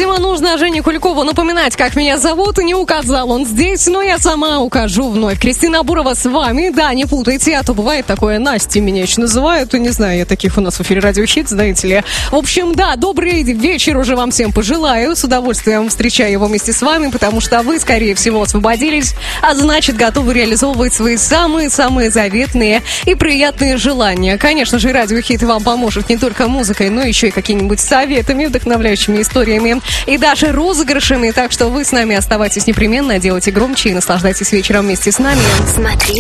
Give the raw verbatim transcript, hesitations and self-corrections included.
Видимо, нужно Жене Куликову напоминать, как меня зовут, и не указал он здесь, но я сама укажу вновь. Кристина Бурова с вами, да, не путайте, а то бывает такое, Настя меня еще называют, и не знаю, я таких у нас в эфире Радио Хит, знаете ли. В общем, да, добрый вечер уже вам всем пожелаю, с удовольствием встречаю его вместе с вами, потому что вы, скорее всего, освободились, а значит, готовы реализовывать свои самые-самые заветные и приятные желания. Конечно же, Радио Хит вам поможет не только музыкой, но еще и какими-нибудь советами, вдохновляющими историями и даже розыгрышами. Так что вы с нами оставайтесь непременно, делайте громче и наслаждайтесь вечером вместе с нами. Смотри.